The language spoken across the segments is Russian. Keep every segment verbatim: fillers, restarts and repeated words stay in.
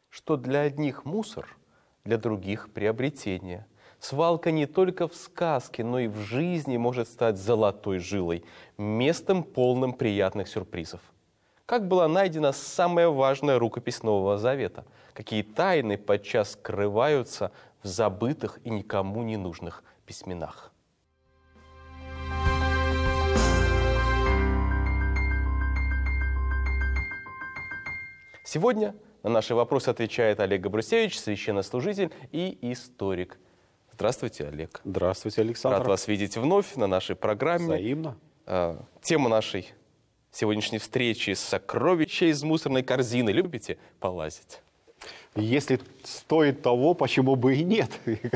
что для одних мусор, для других приобретение. Свалка не только в сказке, но и в жизни может стать золотой жилой, местом полным приятных сюрпризов. Как была найдена самая важная рукопись Нового Завета? Какие тайны подчас скрываются в забытых и никому не нужных письменах? Сегодня на наши вопросы отвечает Олег Габрусевич, священнослужитель и историк. Здравствуйте, Олег. Здравствуйте, Александр. Рад вас видеть вновь на нашей программе. Взаимно. Тема нашей сегодняшней встречи — сокровища из мусорной корзины. Любите полазить? Если стоит того, почему бы и нет.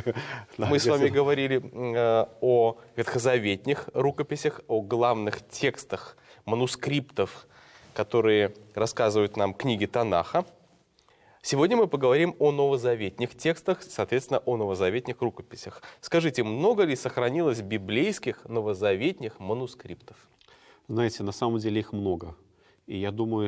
Мы с вами говорили э, о ветхозаветных рукописях, о главных текстах, манускриптов, которые рассказывают нам книги Танаха. Сегодня мы поговорим о новозаветных текстах, соответственно, о новозаветных рукописях. Скажите, много ли сохранилось библейских новозаветных манускриптов? Знаете, на самом деле их много. И я думаю,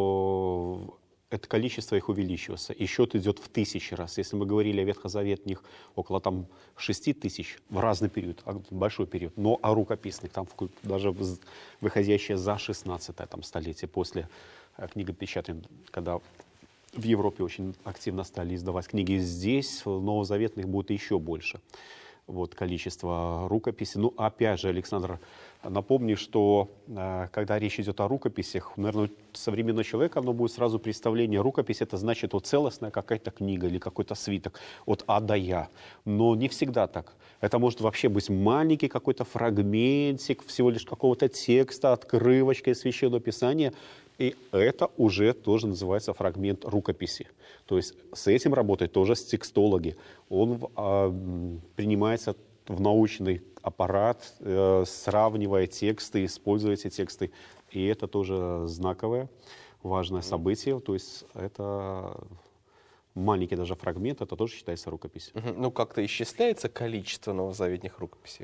что это количество их увеличивается. И счет идет в тысячи раз. Если мы говорили о ветхозаветных около там шести тысяч в разный период, большой период, но о рукописных, там даже выходящие за шестнадцатое там, столетие, после книгопечатания, когда в Европе очень активно стали издавать книги, здесь новозаветных будет еще больше. Вот количество рукописей. Ну, опять же, Александр, напомню, что э, когда речь идет о рукописях, наверное, современного человека, оно будет сразу представление: рукопись — это значит вот целостная какая-то книга или какой-то свиток от А до Я. Но не всегда так. Это может вообще быть маленький какой-то фрагментик всего лишь какого-то текста, открывочка из Священного Писания. И это уже тоже называется фрагмент рукописи. То есть с этим работают тоже текстологи. Он э, принимается в научный аппарат, э, сравнивая тексты, используя эти тексты. И это тоже знаковое, важное событие. То есть это маленький даже фрагмент, это тоже считается рукописью. Угу. Ну, как-то исчисляется количество новозаветных рукописей?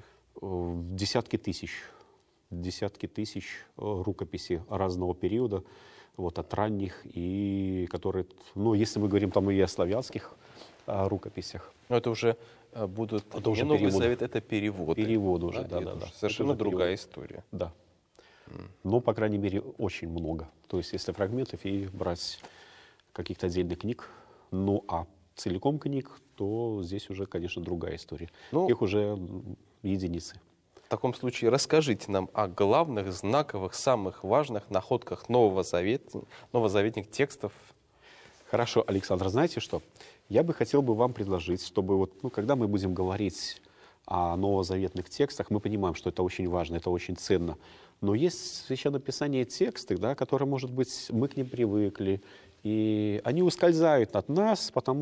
Десятки тысяч. Десятки тысяч рукописей разного периода, вот, от ранних, и которые, ну, если мы говорим там и о славянских а, рукописях. Но это уже а, будут, это не уже Новый переводы. Завет, это переводы. Переводы уже, да, да, да, да. Совершенно другая перевод. история. Да. Mm. Но, по крайней мере, очень много. То есть, если фрагментов и брать каких-то отдельных книг, ну, а целиком книг, то здесь уже, конечно, другая история. Ну, их уже единицы. В таком случае расскажите нам о главных, знаковых, самых важных находках Нового Завета, новозаветных текстов. Хорошо, Александр, знаете что? Я бы хотел бы вам предложить, чтобы вот, ну, когда мы будем говорить о новозаветных текстах, мы понимаем, что это очень важно, это очень ценно. Но есть в Священном Писании тексты, да, которые, может быть, мы к ним привыкли, и они ускользают от нас, потому